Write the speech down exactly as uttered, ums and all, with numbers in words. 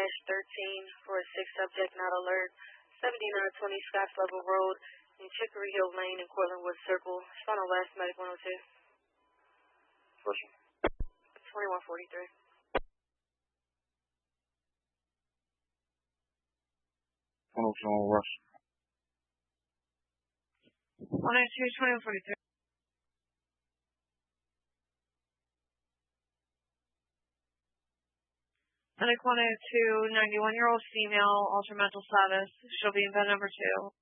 thirteen for a six subject not alert, seventy-nine twenty Scotts Level Road in Chicory Hill Lane in Cortland Woods Circle. Final last medic one oh two. Pushing. twenty-one forty-three. one oh two on rush. one oh two, twenty-one forty-three. Medic one oh two, ninety-one-year-old female, altered mental status. She'll be in bed number two.